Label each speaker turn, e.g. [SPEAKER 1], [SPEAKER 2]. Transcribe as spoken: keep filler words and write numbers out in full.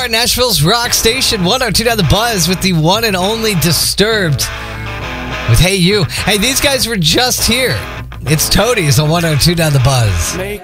[SPEAKER 1] are, Nashville's rock station, one oh two down the Buzz with the one and only Disturbed with Hey You. Hey, these guys were just here. It's Toadies on one oh two down the Buzz.